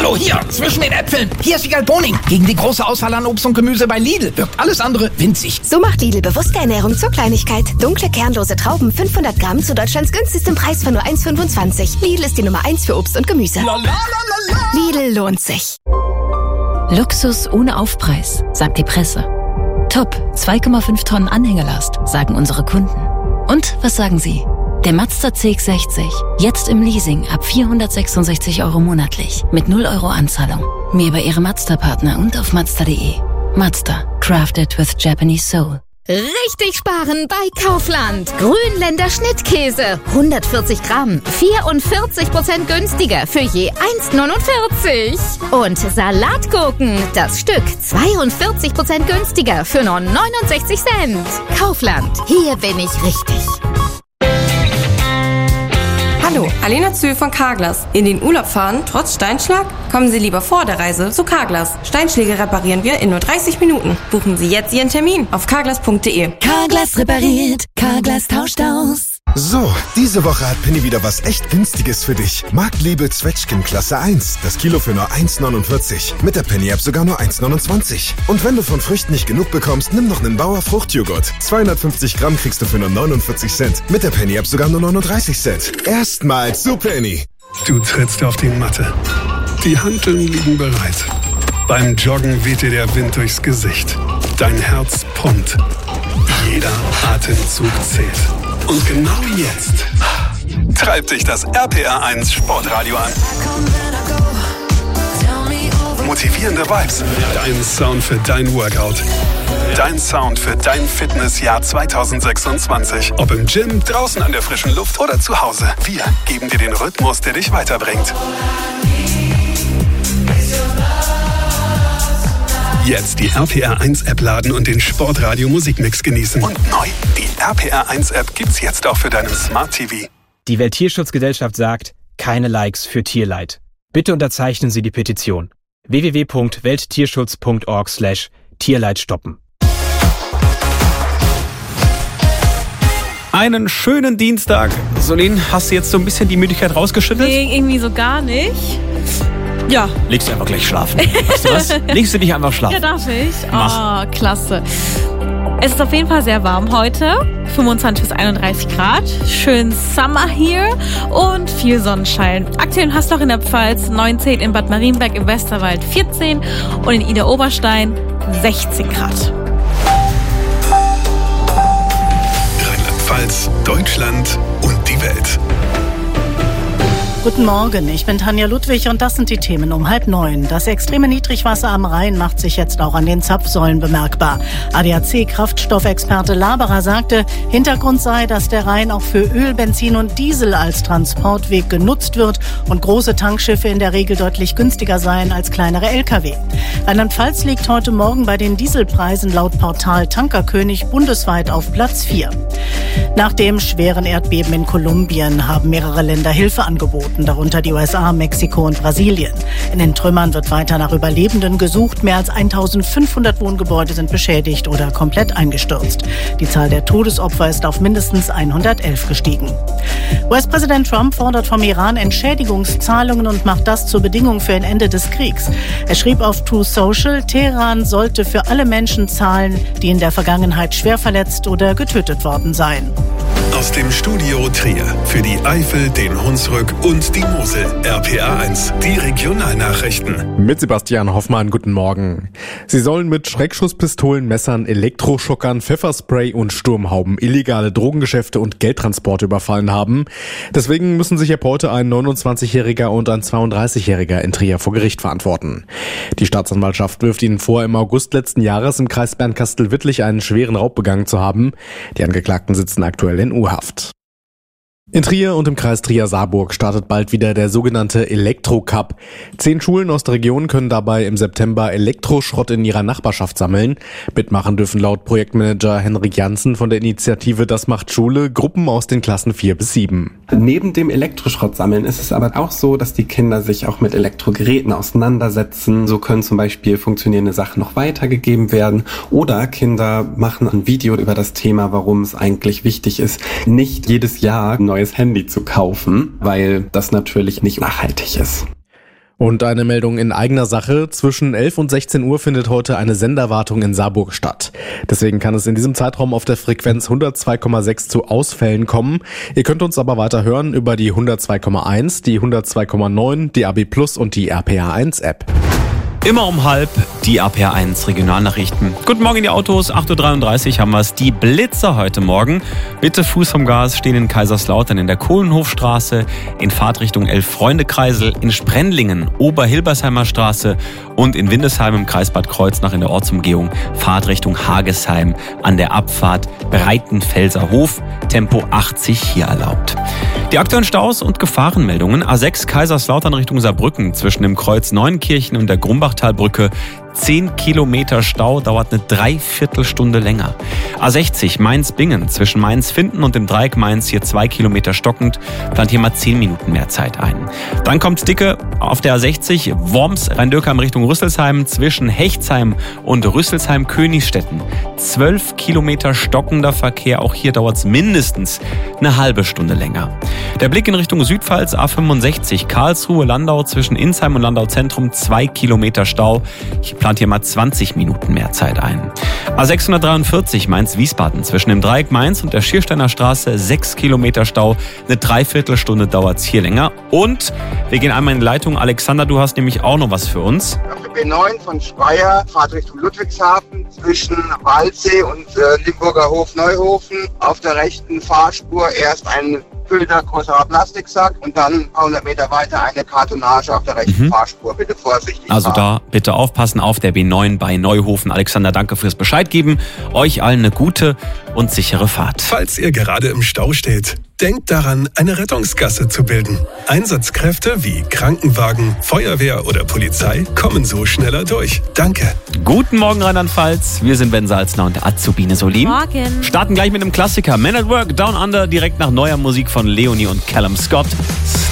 Hallo, hier, zwischen den Äpfeln. Hier ist Wiegald Boning. Gegen die große Auswahl an Obst und Gemüse bei Lidl wirkt alles andere winzig. So macht Lidl bewusste Ernährung zur Kleinigkeit. Dunkle, kernlose Trauben, 500 Gramm zu Deutschlands günstigstem Preis von nur 1,25. Lidl ist die Nummer 1 für Obst und Gemüse. Lidl lohnt sich. Luxus ohne Aufpreis, sagt die Presse. Top, 2,5 Tonnen Anhängelast, sagen unsere Kunden. Und was sagen Sie? Der Mazda CX-60, jetzt im Leasing ab 466 € monatlich, mit 0 € Anzahlung. Mehr bei Ihrem Mazda-Partner und auf Mazda.de. Mazda, crafted with Japanese soul. Richtig sparen bei Kaufland. Grünländer Schnittkäse, 140 Gramm, 44% günstiger für je 1,49. Und Salatgurken, das Stück, 42% günstiger für nur 69 Cent. Kaufland, hier bin ich richtig. Hallo, Alena Zühl von Carglass. In den Urlaub fahren, trotz Steinschlag? Kommen Sie lieber vor der Reise zu Carglass. Steinschläge reparieren wir in nur 30 Minuten. Buchen Sie jetzt Ihren Termin auf carglass.de. Carglass repariert, Carglass tauscht aus. So, diese Woche hat Penny wieder was echt Günstiges für dich. Marktliebe Zwetschgen Klasse 1. Das Kilo für nur 1,49. Mit der Penny-App sogar nur 1,29. Und wenn du von Früchten nicht genug bekommst, nimm noch einen Bauer Fruchtjoghurt. 250 Gramm kriegst du für nur 49 Cent. Mit der Penny-App sogar nur 39 Cent. Erstmals zu Penny. Du trittst auf die Matte. Die Hanteln liegen bereit. Beim Joggen weht dir der Wind durchs Gesicht. Dein Herz pumpt. Jeder Atemzug zählt. Und genau jetzt treibt dich das RPR1 Sportradio an. Motivierende Vibes. Dein Sound für dein Workout. Dein Sound für dein Fitnessjahr 2026. Ob im Gym, draußen an der frischen Luft oder zu Hause. Wir geben dir den Rhythmus, der dich weiterbringt. Jetzt die RPR1-App laden und den Sportradio-Musikmix genießen. Und neu, die RPR1-App gibt's jetzt auch für deinen Smart TV. Die Welttierschutzgesellschaft sagt, keine Likes für Tierleid. Bitte unterzeichnen Sie die Petition. www.welttierschutz.org/Tierleid stoppen. Einen schönen Dienstag. Solin, hast du jetzt so ein bisschen die Müdigkeit rausgeschüttelt? Nee, irgendwie so gar nicht. Ja. Legst du einfach gleich schlafen. Weißt du was? Legst du dich einfach schlafen? Ja, darf ich? Mach. Oh, klasse. Es ist auf jeden Fall sehr warm heute. 25 bis 31 Grad. Schön Summer hier und viel Sonnenschein. Aktuell in Haslach in der Pfalz 19, in Bad Marienberg im Westerwald 14 und in Ida Oberstein 16 Grad. Rheinland-Pfalz, Deutschland und die Welt. Guten Morgen, ich bin Tanja Ludwig und das sind die Themen um 8:30. Das extreme Niedrigwasser am Rhein macht sich jetzt auch an den Zapfsäulen bemerkbar. ADAC-Kraftstoffexperte Laberer sagte, Hintergrund sei, dass der Rhein auch für Öl, Benzin und Diesel als Transportweg genutzt wird und große Tankschiffe in der Regel deutlich günstiger seien als kleinere Lkw. Rheinland-Pfalz liegt heute Morgen bei den Dieselpreisen laut Portal Tankerkönig bundesweit auf Platz 4. Nach dem schweren Erdbeben in Kolumbien haben mehrere Länder Hilfe angeboten, darunter die USA, Mexiko und Brasilien. In den Trümmern wird weiter nach Überlebenden gesucht. Mehr als 1500 Wohngebäude sind beschädigt oder komplett eingestürzt. Die Zahl der Todesopfer ist auf mindestens 111 gestiegen. US-Präsident Trump fordert vom Iran Entschädigungszahlungen und macht das zur Bedingung für ein Ende des Kriegs. Er schrieb auf Truth Social, Teheran sollte für alle Menschen zahlen, die in der Vergangenheit schwer verletzt oder getötet worden seien. Aus dem Studio Trier für die Eifel, den Hunsrück und die Mosel. RPR1, die Regionalnachrichten. Mit Sebastian Hoffmann, guten Morgen. Sie sollen mit Schreckschusspistolen, Messern, Elektroschockern, Pfefferspray und Sturmhauben illegale Drogengeschäfte und Geldtransporte überfallen haben. Deswegen müssen sich ab heute ein 29-Jähriger und ein 32-Jähriger in Trier vor Gericht verantworten. Die Staatsanwaltschaft wirft ihnen vor, im August letzten Jahres im Kreis Bernkastel-Wittlich einen schweren Raub begangen zu haben. Die Angeklagten sitzen aktuell in U-Haft. In Trier und im Kreis Trier-Saarburg startet bald wieder der sogenannte Elektro-Cup. 10 Schulen aus der Region können dabei im September Elektroschrott in ihrer Nachbarschaft sammeln. Mitmachen dürfen laut Projektmanager Henrik Janssen von der Initiative Das macht Schule Gruppen aus den Klassen 4 bis 7. Neben dem Elektroschrott sammeln ist es aber auch so, dass die Kinder sich auch mit Elektrogeräten auseinandersetzen. So können zum Beispiel funktionierende Sachen noch weitergegeben werden. Oder Kinder machen ein Video über das Thema, warum es eigentlich wichtig ist, nicht jedes Jahr ein neues Handy zu kaufen, weil das natürlich nicht nachhaltig ist. Und eine Meldung in eigener Sache. Zwischen 11 und 16 Uhr findet heute eine Senderwartung in Saarburg statt. Deswegen kann es in diesem Zeitraum auf der Frequenz 102,6 zu Ausfällen kommen. Ihr könnt uns aber weiter hören über die 102,1, die 102,9, die AB Plus und die RPA1 App. Immer um 12:30 die RPA1 Regionalnachrichten. Guten Morgen in die Autos, 8.33 Uhr haben wir es. Die Blitzer heute Morgen. Bitte Fuß vom Gas, stehen in Kaiserslautern in der Kohlenhofstraße, in Fahrtrichtung Elf-Freunde-Kreisel, in Sprendlingen, Oberhilbersheimer Straße und in Windesheim im Kreis Bad Kreuznach in der Ortsumgehung, Fahrtrichtung Hagesheim an der Abfahrt Breitenfelser Hof, Tempo 80 hier erlaubt. Die aktuellen Staus und Gefahrenmeldungen: A6 Kaiserslautern Richtung Saarbrücken zwischen dem Kreuz Neunkirchen und der Grumbachtalbrücke 10 Kilometer Stau, dauert eine Dreiviertelstunde länger. A60 Mainz-Bingen zwischen Mainz-Finden und dem Dreieck Mainz hier 2 Kilometer stockend, plant hier mal 10 Minuten mehr Zeit ein. Dann kommt dicke auf der A60 Worms Rhein-Dürkheim Richtung Rüsselsheim zwischen Hechtsheim und Rüsselsheim-Königsstetten. 12 Kilometer stockender Verkehr, auch hier dauert es mindestens eine halbe Stunde länger. Der Blick in Richtung Südpfalz, A65 Karlsruhe-Landau zwischen Insheim und Landau Zentrum 2 Kilometer Stau. Ich plant hier mal 20 Minuten mehr Zeit ein. A643 Mainz-Wiesbaden zwischen dem Dreieck Mainz und der Schiersteiner Straße 6 Kilometer Stau. Eine Dreiviertelstunde dauert es hier länger. Und wir gehen einmal in die Leitung. Alexander, du hast nämlich auch noch was für uns. Auf der B9 von Speyer, fahrt Richtung Ludwigshafen zwischen Waldsee und Limburger Hof Neuhofen. Auf der rechten Fahrspur erst ein Filter, größerer Plastiksack und dann ein paar 100 Meter weiter eine Kartonage auf der rechten Fahrspur. Bitte vorsichtig Also fahren. da bitte aufpassen auf der B9 bei Neuhofen. Alexander, danke fürs Bescheid geben. Euch allen eine gute und sichere Fahrt. Falls ihr gerade im Stau steht, denkt daran, eine Rettungsgasse zu bilden. Einsatzkräfte wie Krankenwagen, Feuerwehr oder Polizei kommen so schneller durch. Danke. Guten Morgen Rheinland-Pfalz. Wir sind Ben Salzner und der Azubine Solin. Morgen. Starten gleich mit dem Klassiker Men at Work Down Under, direkt nach neuer Musik von Leonie und Callum Scott.